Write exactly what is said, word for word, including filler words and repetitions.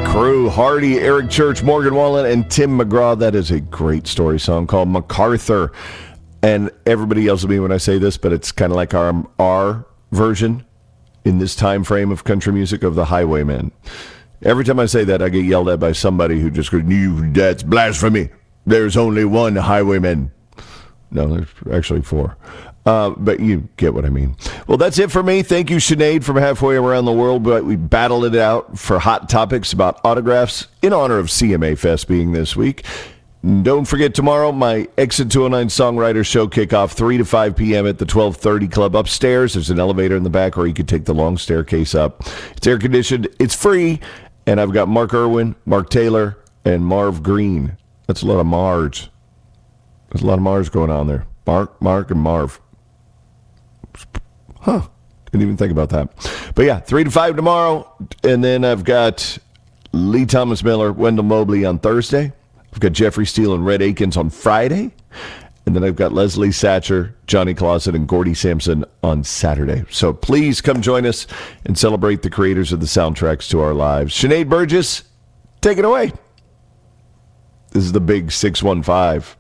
Crew, Hardy, Eric Church, Morgan Wallen, and Tim McGraw. That is a great story song called MacArthur. And everybody yells at me when I say this, but it's kind of like our, our version in this time frame of country music of the Highwaymen. Every time I say that, I get yelled at by somebody who just goes, "You, that's blasphemy. There's only one Highwayman." No, there's actually four. Uh, but you get what I mean. Well, that's it for me. Thank you, Sinead, from halfway around the world. But we battled it out for hot topics about autographs in honor of C M A Fest being this week. Don't forget tomorrow, my Exit two oh nine Songwriter Show kickoff, three to five p.m. at the twelve thirty Club upstairs. There's an elevator in the back, or you could take the long staircase up. It's air-conditioned. It's free. And I've got Mark Irwin, Mark Taylor, and Marv Green. That's a lot of Mars. There's a lot of Mars going on there. Mark, Mark, and Marv. Huh. Didn't even think about that. But yeah, three to five tomorrow. And then I've got Lee Thomas Miller, Wendell Mobley on Thursday. I've got Jeffrey Steele and Red Akins on Friday. And then I've got Leslie Satcher, Johnny Closet, and Gordy Sampson on Saturday. So please come join us and celebrate the creators of the soundtracks to our lives. Sinead Burgess, take it away. This is the Big six one five.